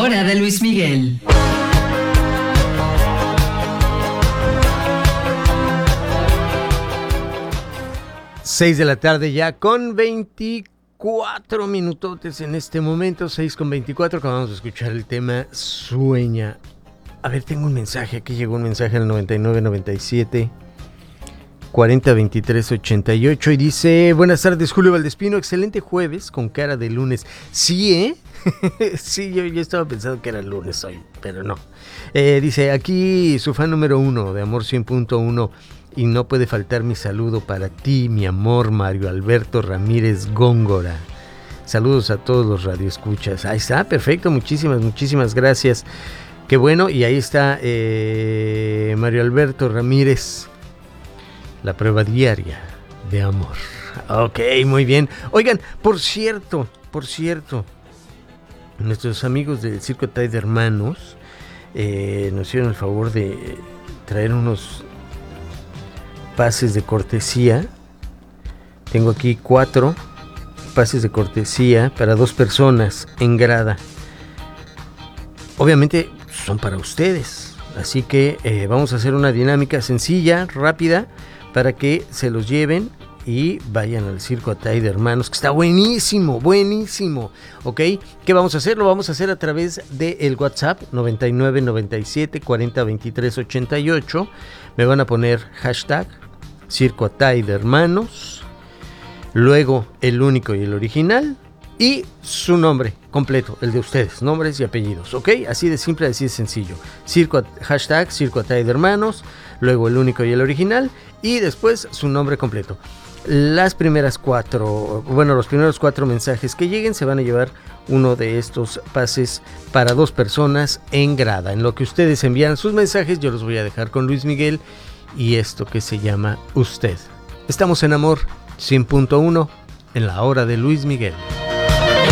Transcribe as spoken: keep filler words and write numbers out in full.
hora de Luis Miguel. seis de la tarde ya con veinticuatro minutotes en este momento, seis con veinticuatro, acabamos de escuchar el tema Sueña. A ver, tengo un mensaje, aquí llegó un mensaje al noventa y nueve noventa y siete cuarenta veintitrés ochenta y ocho y dice: buenas tardes, Julio Valdespino, excelente jueves con cara de lunes. Sí, ¿eh? Sí, yo, yo estaba pensando que era lunes hoy, pero no. Eh, dice, aquí su fan número uno de Amor cien punto uno, y no puede faltar mi saludo para ti, mi amor, Mario Alberto Ramírez Góngora. Saludos a todos los radioescuchas. Ahí está, perfecto, muchísimas, muchísimas gracias. Qué bueno, y ahí está eh, Mario Alberto Ramírez, la prueba diaria de amor. Ok, muy bien. Oigan, por cierto, por cierto, nuestros amigos del Circo Tay de Hermanos eh, nos hicieron el favor de traer unos pases de cortesía. Tengo aquí cuatro pases de cortesía para dos personas en grada. Obviamente son para ustedes, así que eh, vamos a hacer una dinámica sencilla, rápida, para que se los lleven y vayan al Circo Atay de Hermanos, que está buenísimo, buenísimo. ¿Ok? ¿Qué vamos a hacer? Lo vamos a hacer a través del WhatsApp noventa y nueve noventa y siete cuarenta veintitrés ochenta y ocho. Me van a poner hashtag Circo Atay de Hermanos, luego el único y el original, y su nombre completo, el de ustedes, nombres y apellidos, ¿ok? Así de simple, así de sencillo. Circo, hashtag Circo Atay de Hermanos, luego el único y el original, y después su nombre completo. Las primeras cuatro, bueno, los primeros cuatro mensajes que lleguen se van a llevar uno de estos pases para dos personas en grada. En lo que ustedes envían sus mensajes, yo los voy a dejar con Luis Miguel y esto que se llama Usted. Estamos en Amor cien punto uno en la hora de Luis Miguel.